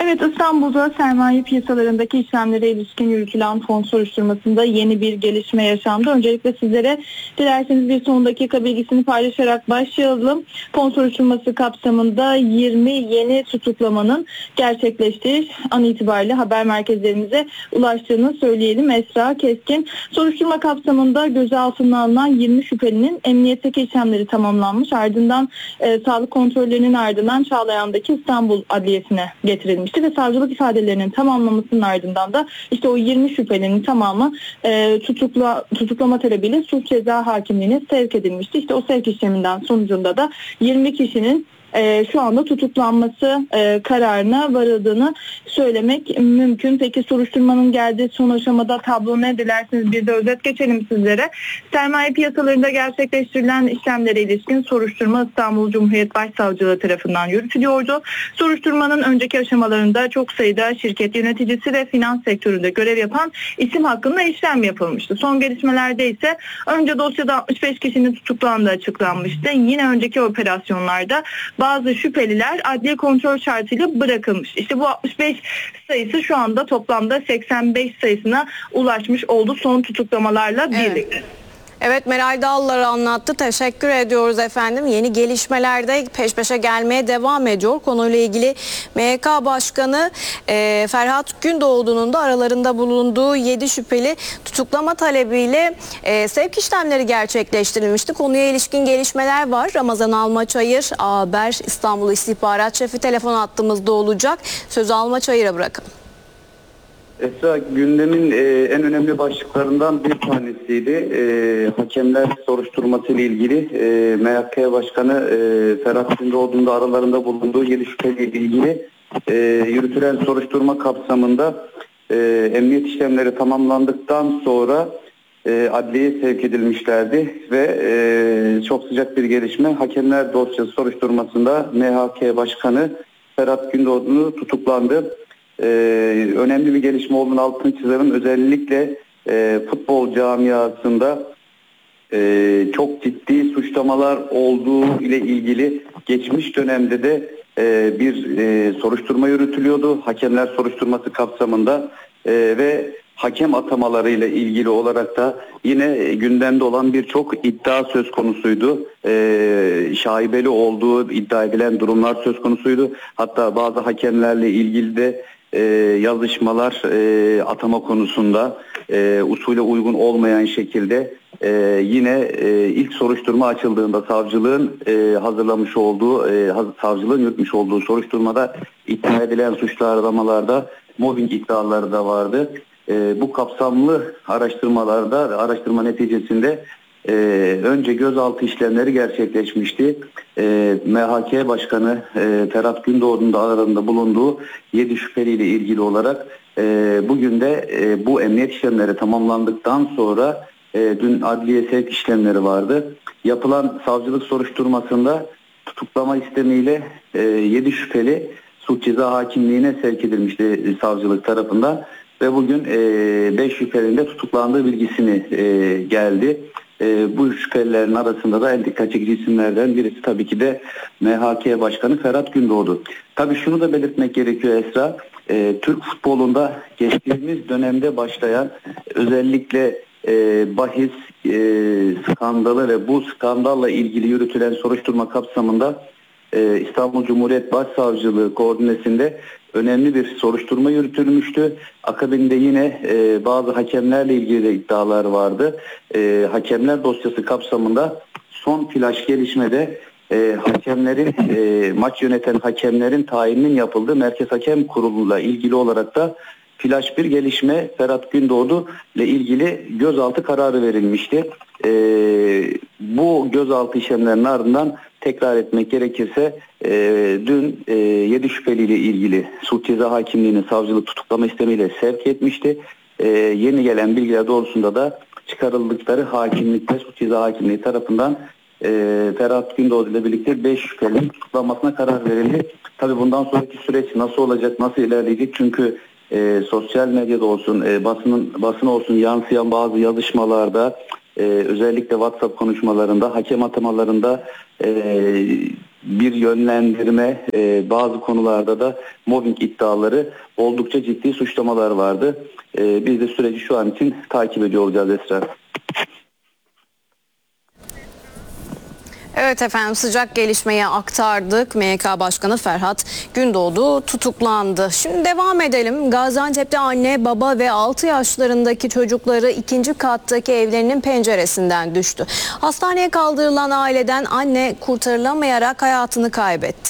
Evet, İstanbul'da sermaye piyasalarındaki işlemlere ilişkin yürütülen fon soruşturmasında yeni bir gelişme yaşandı. Öncelikle sizlere dilerseniz bir son dakika bilgisini paylaşarak başlayalım. Fon soruşturması kapsamında 20 yeni tutuklamanın gerçekleştiği an itibariyle haber merkezlerimize ulaştığını söyleyelim. Esra Keskin, soruşturma kapsamında gözaltına alınan 20 şüphelinin emniyetteki işlemleri tamamlanmış. Ardından sağlık kontrollerinin ardından Çağlayan'daki İstanbul Adliyesi'ne getirilmişti ve savcılık ifadelerinin tamamlamasının ardından da işte o 20 şüphelinin tamamı tutuklama talebiyle suç ceza hakimliğine sevk edilmişti. İşte o sevk işleminden sonucunda da 20 kişinin şu anda tutuklanması kararına varıldığını söylemek mümkün. Peki soruşturmanın geldiği son aşamada tablo ne, dilerseniz bir de özet geçelim sizlere. Sermaye piyasalarında gerçekleştirilen işlemlere ilişkin soruşturma İstanbul Cumhuriyet Başsavcılığı tarafından yürütülüyordu. Soruşturmanın önceki aşamalarında çok sayıda şirket yöneticisi ve finans sektöründe görev yapan isim hakkında işlem yapılmıştı. Son gelişmelerde ise önce dosyada 65 kişinin tutuklandığı açıklanmıştı. Yine önceki operasyonlarda bazı şüpheliler adliye kontrol şartıyla bırakılmış. İşte bu 65 sayısı şu anda toplamda 85 sayısına ulaşmış oldu son tutuklamalarla birlikte. Evet, Meral Dağlıları anlattı. Teşekkür ediyoruz efendim. Yeni gelişmeler de peş peşe gelmeye devam ediyor. Konuyla ilgili MHK Başkanı Ferhat Gündoğdu'nun da aralarında bulunduğu 7 şüpheli tutuklama talebiyle sevk işlemleri gerçekleştirilmişti. Konuya ilişkin gelişmeler var. Ramazan Almaçayır, A-Haber İstanbul İstihbarat Şefi telefon hattımızda olacak. Sözü Almaçayır'a bırakalım. Esra, gündemin en önemli başlıklarından bir tanesiydi. Hakemler soruşturması ile ilgili MHK Başkanı Ferhat Gündoğdu'nun da aralarında bulunduğu 7 şüpheli ile ilgili yürütülen soruşturma kapsamında emniyet işlemleri tamamlandıktan sonra adliyeye sevk edilmişlerdi ve çok sıcak bir gelişme. Hakemler dosyası soruşturmasında MHK Başkanı Ferhat Gündoğdu tutuklandı. Önemli bir gelişme olduğunu altını çizerim. Özellikle futbol camiasında çok ciddi suçlamalar olduğu ile ilgili geçmiş dönemde de bir soruşturma yürütülüyordu. Hakemler soruşturması kapsamında ve hakem atamalarıyla ilgili olarak da yine gündemde olan birçok iddia söz konusuydu. Şaibeli olduğu iddia edilen durumlar söz konusuydu. Hatta bazı hakemlerle ilgili de yazışmalar atama konusunda usule uygun olmayan şekilde yine ilk soruşturma açıldığında savcılığın hazırlamış olduğu, savcılığın yürütmüş olduğu soruşturmada iddia edilen suçlu aramalarda mobbing iddiaları da vardı. Bu kapsamlı araştırma neticesinde önce gözaltı işlemleri gerçekleşmişti. MHK Başkanı Ferhat Gündoğdu'nun da aralarında bulunduğu 7 şüpheliyle ilgili olarak bugün de bu emniyet işlemleri tamamlandıktan sonra dün adliye sevk işlemleri vardı. Yapılan savcılık soruşturmasında tutuklama istemiyle 7 şüpheli suç ceza hakimliğine sevk edilmişti savcılık tarafından ve bugün 5 şüphelinin de tutuklandığı bilgisini geldi. Bu şüphelilerin arasında da en dikkat çekici isimlerden birisi tabii ki de MHK Başkanı Ferhat Gündoğdu. Tabii şunu da belirtmek gerekiyor Esra. Türk futbolunda geçtiğimiz dönemde başlayan özellikle bahis skandalı ve bu skandalla ilgili yürütülen soruşturma kapsamında İstanbul Cumhuriyet Başsavcılığı koordinesinde önemli bir soruşturma yürütülmüştü. Akabinde yine bazı hakemlerle ilgili de iddialar vardı. Hakemler dosyası kapsamında son flash gelişmede hakemlerin maç yöneten hakemlerin tayininin yapıldığı Merkez Hakem Kurulu'yla ilgili olarak da flash bir gelişme, Ferhat Gündoğdu ile ilgili gözaltı kararı verilmişti. Bu gözaltı işlemlerinin ardından tekrar etmek gerekirse dün 7 şüpheliyle ilgili suç ceza hakimliğine savcılık tutuklama istemiyle sevk etmişti. Yeni gelen bilgiler doğrultusunda da çıkarıldıkları hakimlikte suç ceza hakimliği tarafından Ferhat Gündoğdu ile birlikte 5 şüphelinin tutuklanmasına karar verildi. Tabii bundan sonraki süreç nasıl olacak, nasıl ilerleyecek? Çünkü sosyal medyada olsun, basın olsun yansıyan bazı yazışmalarda özellikle WhatsApp konuşmalarında, hakem atamalarında bir yönlendirme, bazı konularda da mobbing iddiaları, oldukça ciddi suçlamalar vardı. Biz de süreci şu an için takip ediyor olacağız Esra. Evet efendim, sıcak gelişmeyi aktardık. MYK Başkanı Ferhat Gündoğdu tutuklandı. Şimdi devam edelim. Gaziantep'te anne, baba ve 6 yaşlarındaki çocukları 2. kattaki evlerinin penceresinden düştü. Hastaneye kaldırılan aileden anne kurtarılamayarak hayatını kaybetti.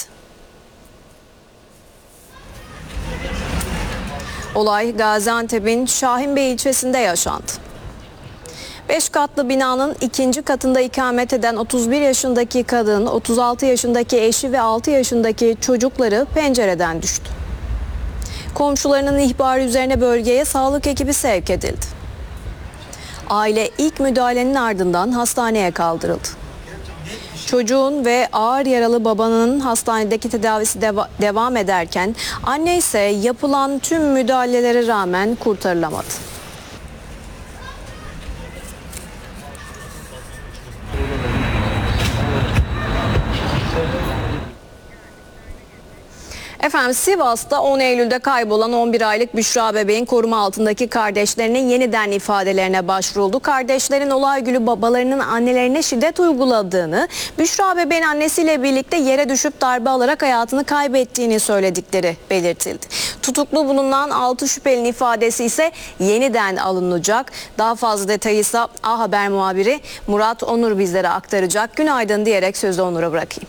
Olay Gaziantep'in Şahinbey ilçesinde yaşandı. 5 katlı binanın 2. katında ikamet eden 31 yaşındaki kadın, 36 yaşındaki eşi ve 6 yaşındaki çocukları pencereden düştü. Komşularının ihbarı üzerine bölgeye sağlık ekibi sevk edildi. Aile ilk müdahalenin ardından hastaneye kaldırıldı. Çocuğun ve ağır yaralı babanın hastanedeki tedavisi devam ederken anne ise yapılan tüm müdahalelere rağmen kurtarılamadı. Efendim, Sivas'ta 10 Eylül'de kaybolan 11 aylık Büşra bebeğin koruma altındaki kardeşlerinin yeniden ifadelerine başvuruldu. Kardeşlerin olay günü babalarının annelerine şiddet uyguladığını, Büşra bebeğin annesiyle birlikte yere düşüp darbe alarak hayatını kaybettiğini söyledikleri belirtildi. Tutuklu bulunan 6 şüphelinin ifadesi ise yeniden alınacak. Daha fazla detayı ise A Haber muhabiri Murat Onur bizlere aktaracak. Günaydın diyerek sözü Onur'a bırakayım.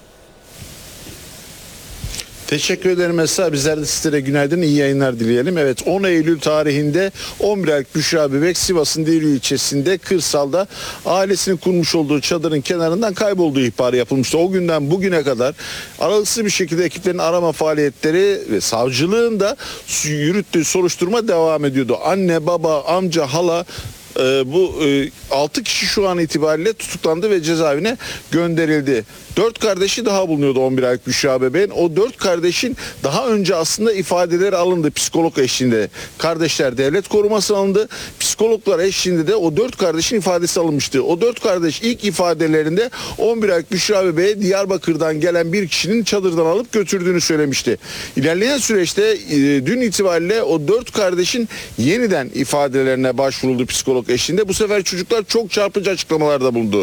Teşekkür ederim Esra. Bizler de sizlere günaydın, iyi yayınlar dileyelim. Evet, 10 Eylül tarihinde 11 aylık Büşra bebek Sivas'ın Diri ilçesinde kırsalda ailesinin kurmuş olduğu çadırın kenarından kaybolduğu ihbarı yapılmıştı. O günden bugüne kadar aralıksız bir şekilde ekiplerin arama faaliyetleri ve savcılığın da yürüttüğü soruşturma devam ediyordu. Anne, baba, amca, hala, bu 6 kişi şu an itibariyle tutuklandı ve cezaevine gönderildi. 4 kardeşi daha bulunuyordu 11 aylık Büşra bebeğin. O 4 kardeşin daha önce aslında ifadeleri alındı psikolog eşliğinde. Kardeşler devlet korumasına alındı. Psikologlar eşliğinde de o 4 kardeşin ifadesi alınmıştı. O 4 kardeş ilk ifadelerinde 11 aylık Büşra bebeği Diyarbakır'dan gelen bir kişinin çadırdan alıp götürdüğünü söylemişti. İlerleyen süreçte dün itibariyle o 4 kardeşin yeniden ifadelerine başvuruldu psikolog eşliğinde. Bu sefer çocuklar çok çarpıcı açıklamalarda bulundu.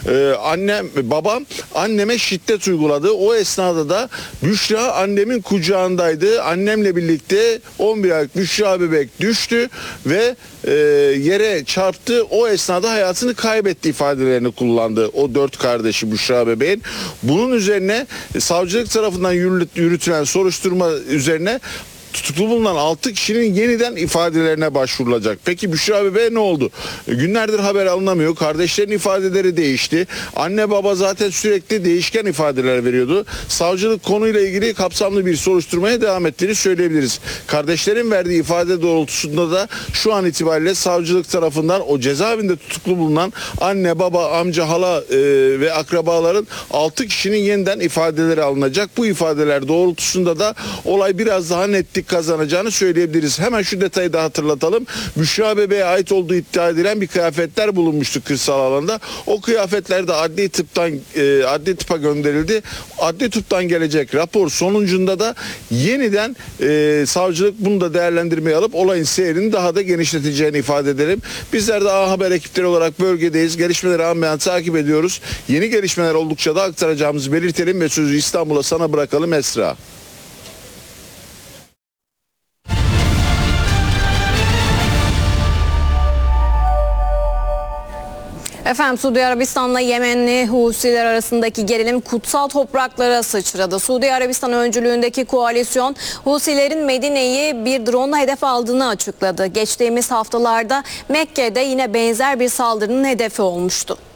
Babam anneme şiddet uyguladı. O esnada da Büşra annemin kucağındaydı. Annemle birlikte 11 aylık Büşra bebek düştü ve yere çarptı. O esnada hayatını kaybetti ifadelerini kullandı. O 4 kardeşi Büşra bebeğin. Bunun üzerine savcılık tarafından yürütülen soruşturma üzerine tutuklu bulunan 6 kişinin yeniden ifadelerine başvurulacak. Peki Büşra bebeğe ne oldu? Günlerdir haber alınamıyor. Kardeşlerin ifadeleri değişti. Anne baba zaten sürekli değişken ifadeler veriyordu. Savcılık konuyla ilgili kapsamlı bir soruşturmaya devam ettiğini söyleyebiliriz. Kardeşlerin verdiği ifade doğrultusunda da şu an itibariyle savcılık tarafından o cezaevinde tutuklu bulunan anne, baba, amca, hala ve akrabaların 6 kişinin yeniden ifadeleri alınacak. Bu ifadeler doğrultusunda da olay biraz daha netlik kazanacağını söyleyebiliriz. Hemen şu detayı da hatırlatalım. Büşra bebeğe ait olduğu iddia edilen bir kıyafetler bulunmuştu kırsal alanda. O kıyafetler de adli tıpa gönderildi. Adli tıptan gelecek rapor sonucunda da yeniden savcılık bunu da değerlendirmeye alıp olayın seyrini daha da genişleteceğini ifade edelim. Bizler de A Haber ekipleri olarak bölgedeyiz. Gelişmeleri anlayan takip ediyoruz. Yeni gelişmeler oldukça da aktaracağımızı belirtelim ve sözü İstanbul'a sana bırakalım Esra. Efendim, Suudi Arabistan'la Yemenli Husiler arasındaki gerilim kutsal topraklara sıçradı. Suudi Arabistan öncülüğündeki koalisyon Husilerin Medine'yi bir drone hedef aldığını açıkladı. Geçtiğimiz haftalarda Mekke'de yine benzer bir saldırının hedefi olmuştu.